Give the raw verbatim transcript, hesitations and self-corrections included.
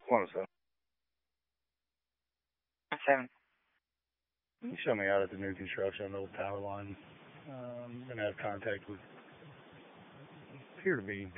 one oh seven. Seven. Can you show me out at the new construction, the old power line? Um, I'm going to have contact with, appear to be